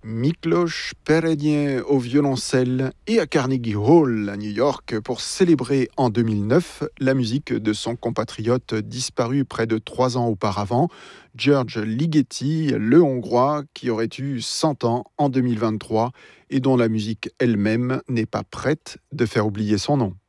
Miklos Perennier au violoncelle et à Carnegie Hall à New York pour célébrer en 2009 la musique de son compatriote disparu près de 3 ans auparavant, György Ligeti, le Hongrois qui aurait eu 100 ans en 2023 et dont la musique elle-même n'est pas prête de faire oublier son nom.